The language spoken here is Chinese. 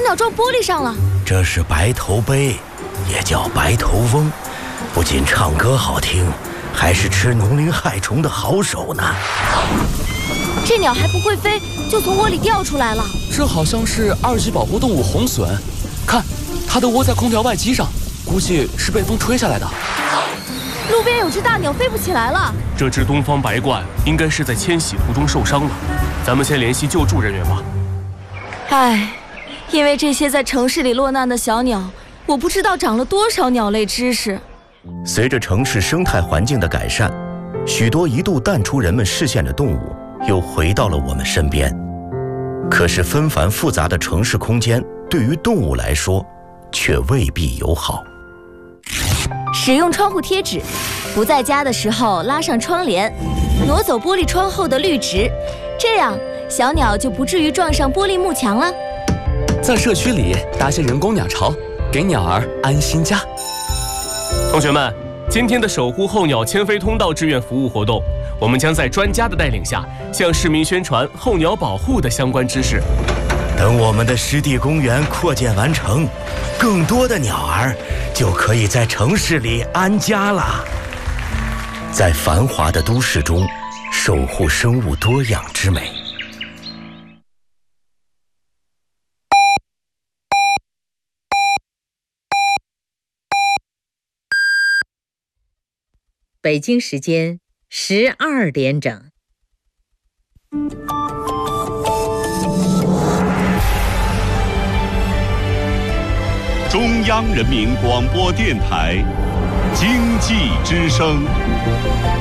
鸟撞玻璃上了。 这是白头鹎，也叫白头翁，不仅唱歌好听，还是吃农灵害虫的好手呢。 这鸟还不会飞，就从窝里掉出来了。 这好像是2级保护动物红隼，看，它的窝在空调外机上，估计是被风吹下来的。 路边有只大鸟飞不起来了。 这只东方白鹳应该是在迁徙途中受伤了，咱们先联系救助人员吧。 唉，因为这些在城市里落难的小鸟，我不知道长了多少鸟类知识。 随着城市生态环境的改善，许多一度淡出人们视线的动物又回到了我们身边。可是纷繁复杂的城市空间对于动物来说却未必友好。 使用窗户贴纸，不在家的时候拉上窗帘，挪走玻璃窗后的绿植，这样小鸟就不至于撞上玻璃幕墙了。 在社区里搭些人工鸟巢，给鸟儿安心家。 同学们，今天的守护候鸟迁飞通道志愿服务活动，我们将在专家的带领下，向市民宣传候鸟保护的相关知识。 等我们的湿地公园扩建完成，更多的鸟儿就可以在城市里安家了。在繁华的都市中，守护生物多样之美。 北京时间12点整。 中央人民广播电台经济之声。